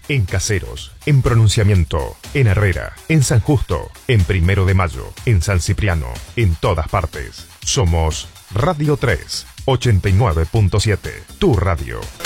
en Caseros, en Pronunciamiento, en Herrera, en San Justo, en Primero de Mayo, en San Cipriano, en todas partes. Somos Radio 3, 89.7, tu radio.